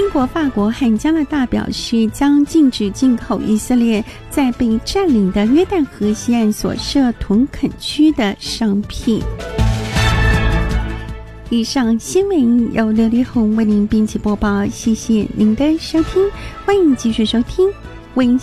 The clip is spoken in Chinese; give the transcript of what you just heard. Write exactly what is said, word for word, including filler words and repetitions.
英国、法国和加拿大表示将禁止进口以色列在被占领的约旦河西岸所设屯垦区的商品。以上新闻由刘丽红为您编辑播报，谢谢您的收听，欢迎继续收听。